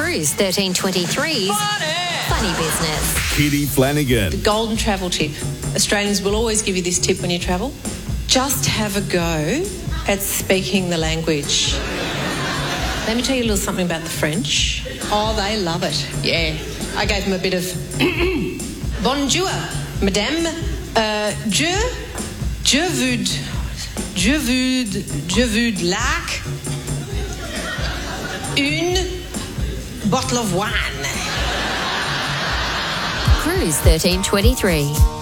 Cruise 1323's Funny Business. Kitty Flanagan. The golden travel tip. Australians will always give you this tip when you travel. Just have a go at speaking the language. Let me tell you a little something about the French. Oh, they love it. Yeah. I gave them a bit of bonjour, madame. Je veux like une bottle of wine. Cruise 1323.